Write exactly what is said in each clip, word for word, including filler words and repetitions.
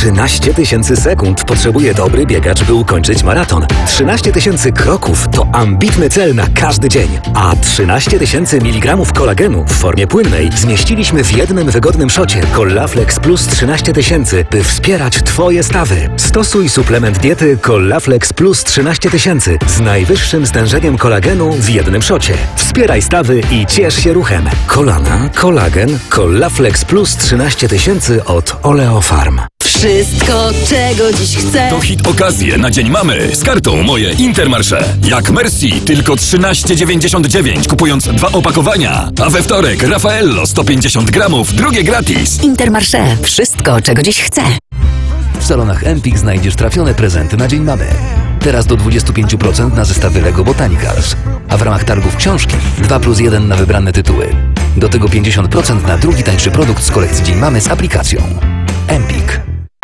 trzynaście tysięcy sekund potrzebuje dobry biegacz, by ukończyć maraton. trzynaście tysięcy kroków to ambitny cel na każdy dzień. A trzynaście tysięcy miligramów kolagenu w formie płynnej zmieściliśmy w jednym wygodnym szocie Collaflex Plus trzynaście tysięcy, by wspierać Twoje stawy. Stosuj suplement diety Collaflex Plus trzynaście tysięcy z najwyższym stężeniem kolagenu w jednym szocie. Wspieraj stawy i ciesz się ruchem. Kolana, kolagen, Collaflex Plus trzynaście tysięcy od Oleofarm. Wszystko, czego dziś chcę. To hit okazje na Dzień Mamy z kartą Moje Intermarché. Jak Merci, tylko trzynaście dziewięćdziesiąt dziewięć, kupując dwa opakowania. A we wtorek Raffaello sto pięćdziesiąt gramów, drugie gratis. Intermarché. Wszystko, czego dziś chcę. W salonach Empik znajdziesz trafione prezenty na Dzień Mamy. Teraz do dwadzieścia pięć procent na zestawy Lego Botanicals. A w ramach targów książki dwa plus jeden na wybrane tytuły. Do tego pięćdziesiąt procent na drugi tańszy produkt z kolekcji Dzień Mamy z aplikacją. Empik.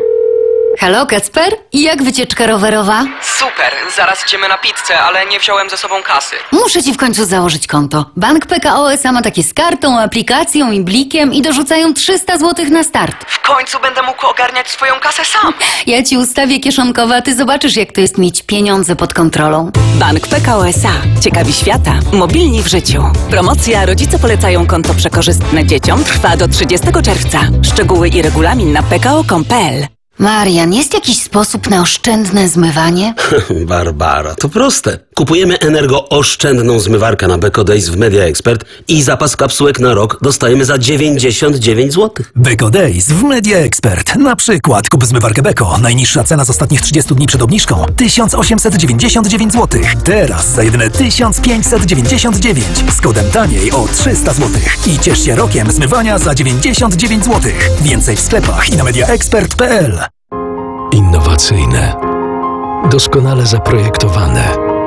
Halo, Kacper? I jak wycieczka rowerowa? Super, zaraz idziemy na pizzę, ale nie wziąłem ze sobą kasy. Muszę ci w końcu założyć konto. Bank P K O S A ma takie z kartą, aplikacją i blikiem i dorzucają trzysta złotych na start. W końcu będę mógł ogarniać swoją kasę sam. Ja ci ustawię kieszonkowe, a ty zobaczysz, jak to jest mieć pieniądze pod kontrolą. Bank P K O S A. Ciekawi świata. Mobilni w życiu. Promocja Rodzice polecają konto przekorzystne dzieciom trwa do trzydziestego czerwca. Szczegóły i regulamin na p k o kropka com kropka p l. Marian, jest jakiś sposób na oszczędne zmywanie? Barbara, to proste. Kupujemy energooszczędną zmywarkę na Beko Days w Media Expert i zapas kapsułek na rok dostajemy za dziewięćdziesiąt dziewięć złotych. Beko Days w Media Expert. Na przykład kup zmywarkę Beko. Najniższa cena z ostatnich trzydziestu dni przed obniżką tysiąc osiemset dziewięćdziesiąt dziewięć złotych. Teraz za jedyne tysiąc pięćset dziewięćdziesiąt dziewięć. Z kodem taniej o trzysta złotych. I ciesz się rokiem zmywania za dziewięćdziesiąt dziewięć złotych. Więcej w sklepach i na mediaexpert kropka p l. Innowacyjne, doskonale zaprojektowane,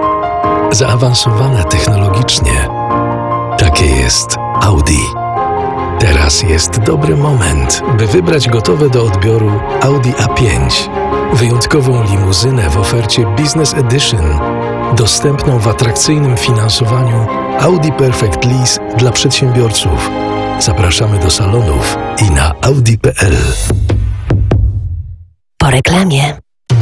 zaawansowane technologicznie. Takie jest Audi. Teraz jest dobry moment, by wybrać gotowe do odbioru Audi A pięć. Wyjątkową limuzynę w ofercie Business Edition, dostępną w atrakcyjnym finansowaniu Audi Perfect Lease dla przedsiębiorców. Zapraszamy do salonów i na audi kropka p l. Po reklamie.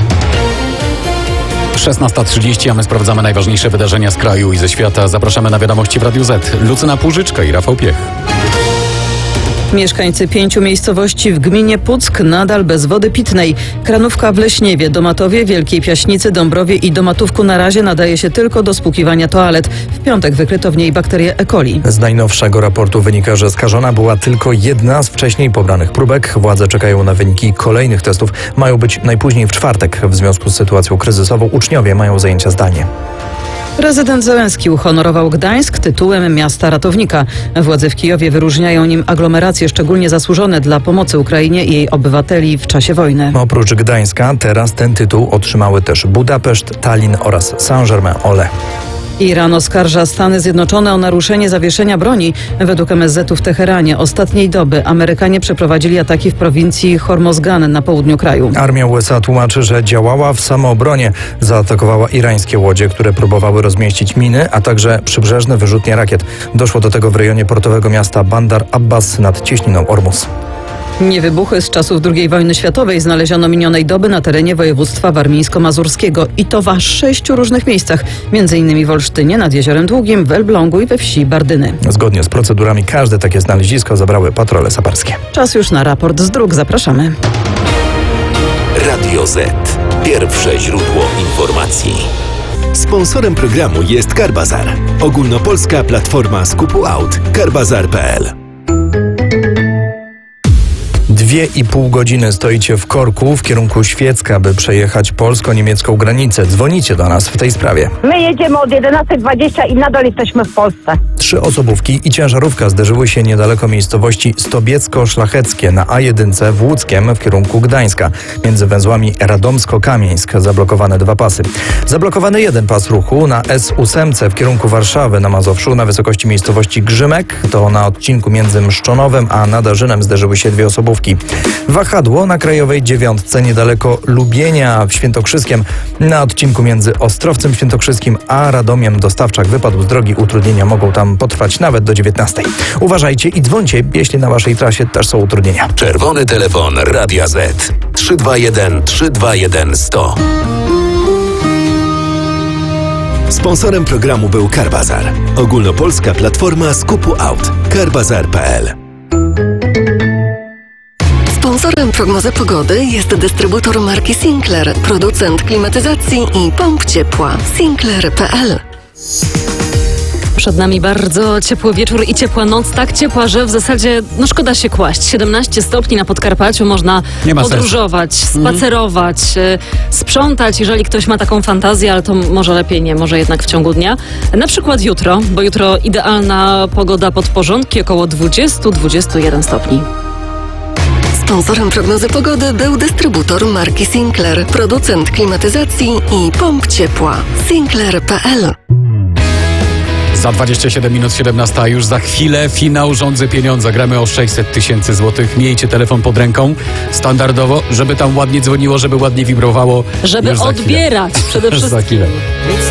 szesnasta trzydzieści, a my sprawdzamy najważniejsze wydarzenia z kraju i ze świata. Zapraszamy na wiadomości w Radiu Z. Lucyna Płużyczka i Rafał Piech. Mieszkańcy pięciu miejscowości w gminie Puck nadal bez wody pitnej. Kranówka w Leśniewie, Domatowie, Wielkiej Piaśnicy, Dąbrowie i Domatówku na razie nadaje się tylko do spłukiwania toalet. W piątek wykryto w niej bakterię E. coli. Z najnowszego raportu wynika, że skażona była tylko jedna z wcześniej pobranych próbek. Władze czekają na wyniki kolejnych testów. Mają być najpóźniej w czwartek. W związku z sytuacją kryzysową uczniowie mają zajęcia zdalnie. Prezydent Zełenski uhonorował Gdańsk tytułem Miasta Ratownika. Władze w Kijowie wyróżniają nim aglomeracje szczególnie zasłużone dla pomocy Ukrainie i jej obywateli w czasie wojny. Oprócz Gdańska teraz ten tytuł otrzymały też Budapeszt, Tallin oraz Saint-Germain-en-Laye. Iran oskarża Stany Zjednoczone o naruszenie zawieszenia broni. Według M S Z-u w Teheranie ostatniej doby Amerykanie przeprowadzili ataki w prowincji Hormozgan na południu kraju. Armia U S A tłumaczy, że działała w samoobronie. Zaatakowała irańskie łodzie, które próbowały rozmieścić miny, a także przybrzeżne wyrzutnie rakiet. Doszło do tego w rejonie portowego miasta Bandar Abbas nad cieśniną Ormus. Niewybuchy z czasów drugiej wojny światowej znaleziono minionej doby na terenie województwa warmińsko-mazurskiego i to w aż sześciu różnych miejscach, między innymi w Olsztynie, nad Jeziorem Długim, w Elblągu i we wsi Bardyny. Zgodnie z procedurami każde takie znalezisko zabrały patrole saperskie. Czas już na raport z dróg. Zapraszamy. Radio Z. Pierwsze źródło informacji. Sponsorem programu jest Carbazar. Ogólnopolska platforma skupu aut. carbazar kropka p l. Dwie i pół godziny stoicie w korku w kierunku Świecka, by przejechać polsko-niemiecką granicę. Dzwonicie do nas w tej sprawie. My jedziemy od jedenastej dwadzieścia i nadal jesteśmy w Polsce. Trzy osobówki i ciężarówka zderzyły się niedaleko miejscowości Stobiecko-Szlacheckie na A jeden w Łódzkiem w kierunku Gdańska. Między węzłami Radomsko-Kamieńsk zablokowane dwa pasy. Zablokowany jeden pas ruchu na S osiem w kierunku Warszawy na Mazowszu na wysokości miejscowości Grzymek. To na odcinku między Mszczonowem a Nadarzynem zderzyły się dwie osobówki. Wahadło na Krajowej Dziewiątce niedaleko Lubienia w Świętokrzyskiem. Na odcinku między Ostrowcem Świętokrzyskim a Radomiem Dostawczak wypadł z drogi. Utrudnienia mogą tam potrwać nawet do dziewiętnastej. Uważajcie i dzwońcie, jeśli na waszej trasie też są utrudnienia. Czerwony telefon Radia Z trzy dwa jeden trzy dwa jeden sto. Sponsorem programu był Carbazar, ogólnopolska platforma skupu aut. carbazar kropka p l. Sponsorem prognozy pogody jest dystrybutor marki Sinclair, producent klimatyzacji i pomp ciepła. Sinclair kropka p l. Przed nami bardzo ciepły wieczór i ciepła noc, tak ciepła, że w zasadzie no szkoda się kłaść. siedemnaście stopni na Podkarpaciu, można podróżować, sensu. spacerować, mhm. sprzątać, jeżeli ktoś ma taką fantazję, ale to może lepiej nie, może jednak w ciągu dnia. Na przykład jutro, bo jutro idealna pogoda pod porządki, około dwadzieścia do dwudziestu jeden stopni. Sponsorem prognozy pogody był dystrybutor marki Sinclair, producent klimatyzacji i pomp ciepła. Sinclair kropka p l. Za dwadzieścia siedem minut siedemnasta, już za chwilę finał Rządzę Pieniądze. Gramy o sześćset tysięcy złotych. Miejcie telefon pod ręką standardowo, żeby tam ładnie dzwoniło, żeby ładnie wibrowało. Żeby odbierać przede wszystkim. Za chwilę.